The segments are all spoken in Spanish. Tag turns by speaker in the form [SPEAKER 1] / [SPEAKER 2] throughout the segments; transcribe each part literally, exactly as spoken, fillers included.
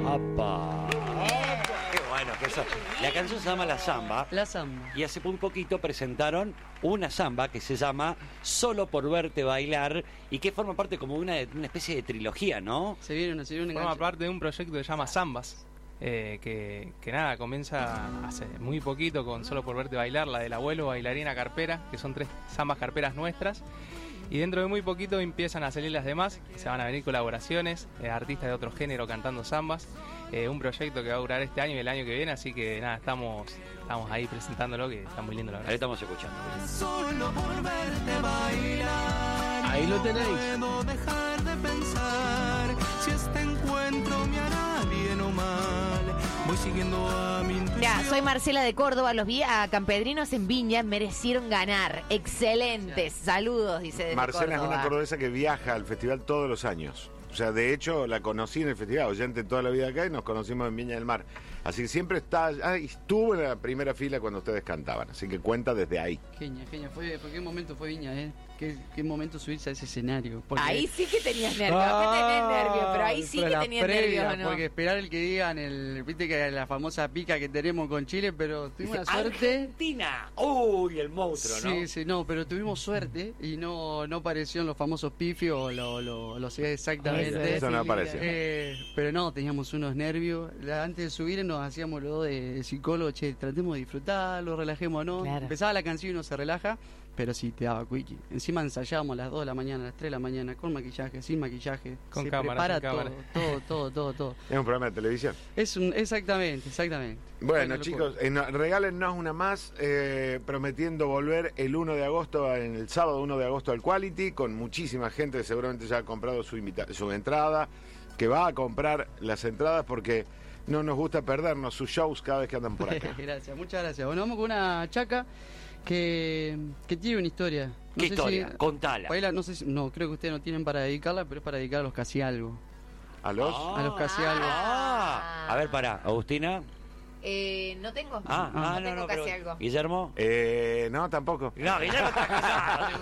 [SPEAKER 1] ¡Apa! ¡Qué bueno que eso! La canción se llama La Zamba.
[SPEAKER 2] La Zamba.
[SPEAKER 1] Y hace muy poquito presentaron una zamba que se llama Solo por verte bailar y que forma parte como de una, una especie de trilogía, ¿no?
[SPEAKER 2] Se viene una, se viene una
[SPEAKER 3] Forma
[SPEAKER 2] canción.
[SPEAKER 3] parte de un proyecto que se llama Zambas. Eh, que, que nada, comienza hace muy poquito con Solo por verte bailar, la del abuelo, bailarina, carpera, que son tres zambas carperas nuestras. Y dentro de muy poquito empiezan a salir las demás, se van a venir colaboraciones, eh, artistas de otro género cantando zambas, eh, un proyecto que va a durar este año y el año que viene, así que nada, estamos, estamos ahí presentándolo, que está muy lindo la verdad.
[SPEAKER 1] Ahí estamos escuchando.
[SPEAKER 4] Solo por verte bailar.
[SPEAKER 5] Ahí lo tenéis.
[SPEAKER 4] No puedo dejar de pensar si este encuentro me hará bien o mal. Voy siguiendo a mi intuición.
[SPEAKER 6] Mira, soy Marcela de Córdoba, los vi a campedrinos en Viña, merecieron ganar. Excelentes, saludos, dice desde
[SPEAKER 7] Marcela
[SPEAKER 6] Córdoba.
[SPEAKER 7] es una cordobesa que viaja al festival todos los años. O sea, de hecho, la conocí en el festival, oyente toda la vida acá, y nos conocimos en Viña del Mar. Así que siempre está, ah, y estuvo en la primera fila cuando ustedes cantaban, así que cuenta desde ahí.
[SPEAKER 2] Genia, genia. Fue, fue qué momento fue Viña, ¿eh? Qué, qué momento subirse a ese escenario. Porque...
[SPEAKER 6] Ahí sí que tenías nervios, ¿qué tenés nervios? Pero ahí sí
[SPEAKER 2] pero
[SPEAKER 6] que
[SPEAKER 2] la
[SPEAKER 6] tenías
[SPEAKER 2] previa,
[SPEAKER 6] nervios, ¿no?
[SPEAKER 2] Porque esperar el que digan, el, viste que la famosa pica que tenemos con Chile, pero tuvimos
[SPEAKER 1] Dice,
[SPEAKER 2] una suerte.
[SPEAKER 1] Argentina. Uy, el monstruo, ¿no?
[SPEAKER 2] Sí, sí, no, pero tuvimos suerte y no, no aparecieron los famosos pifios o lo, lo, lo sé exactamente.
[SPEAKER 7] Eso no apareció.
[SPEAKER 2] Eh, pero no, teníamos unos nervios. La- Antes de subir nos hacíamos lo de psicólogo, che, tratemos de disfrutarlo, relajémonos.
[SPEAKER 6] Claro.
[SPEAKER 2] Empezaba la canción y uno se relaja, pero sí te daba quickie. Encima ensayábamos a las dos de la mañana, a las tres de la mañana, con maquillaje, sin maquillaje.
[SPEAKER 3] Con
[SPEAKER 2] se
[SPEAKER 3] cámara,
[SPEAKER 2] prepara
[SPEAKER 3] sin
[SPEAKER 2] todo,
[SPEAKER 3] cámara.
[SPEAKER 2] todo, todo, todo, todo.
[SPEAKER 7] Es un programa de televisión.
[SPEAKER 2] Es un, exactamente, exactamente.
[SPEAKER 7] Bueno,
[SPEAKER 2] Ay, no lo
[SPEAKER 7] chicos, eh, no- regálennos una más, eh, prometiendo volver el uno de agosto, en el sábado uno de agosto al Quality, con muchísima gente que seguramente ya ha comprado su, invita- su entrada, que va a comprar las entradas porque no nos gusta perdernos sus shows cada vez que andan por acá.
[SPEAKER 2] Gracias, muchas gracias. Bueno, vamos con una chaca que, que tiene una historia. No
[SPEAKER 1] ¿Qué
[SPEAKER 2] sé
[SPEAKER 1] historia?
[SPEAKER 2] si-
[SPEAKER 1] Contala.
[SPEAKER 2] Baila, no sé si- no, creo que ustedes no tienen para dedicarla, pero es para dedicar a los casi algo.
[SPEAKER 7] ¿A los?
[SPEAKER 2] A los casi algo.
[SPEAKER 1] Ah, a ver, pará, Agustina.
[SPEAKER 6] Eh, no tengo.
[SPEAKER 1] Ah,
[SPEAKER 6] no,
[SPEAKER 1] ah, no,
[SPEAKER 6] tengo
[SPEAKER 1] no,
[SPEAKER 6] casi
[SPEAKER 1] pero-
[SPEAKER 6] algo.
[SPEAKER 1] Guillermo.
[SPEAKER 7] Eh, no, tampoco.
[SPEAKER 1] No, Guillermo está casado.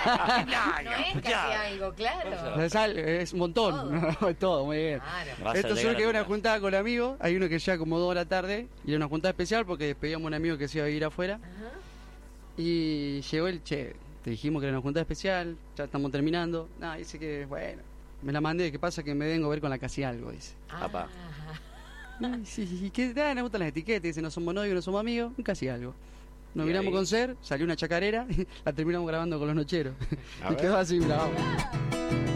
[SPEAKER 6] No es casi algo, claro.
[SPEAKER 2] Es, al- es un montón, es todo, muy bien.
[SPEAKER 6] Claro.
[SPEAKER 1] Vas a
[SPEAKER 2] Esto
[SPEAKER 1] llegar
[SPEAKER 2] solo
[SPEAKER 1] a
[SPEAKER 2] que
[SPEAKER 1] tu
[SPEAKER 2] una
[SPEAKER 1] casa.
[SPEAKER 2] juntada con amigos, hay uno que llega como dos de la tarde, y era una juntada especial porque despedíamos a un amigo que se iba a ir afuera,
[SPEAKER 6] Ajá.
[SPEAKER 2] y llegó el che, te dijimos que era una juntada especial, ya estamos terminando, nada, dice que, bueno, me la mandé, ¿qué pasa? Que me vengo a ver con la casi algo, dice.
[SPEAKER 1] Apa.
[SPEAKER 2] Ay, sí, sí, que ah, nos gustan las etiquetas, dice, no somos novios, no somos amigos, casi algo. Nos
[SPEAKER 1] Y
[SPEAKER 2] miramos
[SPEAKER 1] ahí-
[SPEAKER 2] con Ser, salió una chacarera, la terminamos grabando con los nocheros.
[SPEAKER 7] A
[SPEAKER 2] Y
[SPEAKER 7] ver.
[SPEAKER 2] quedó así, grabamos.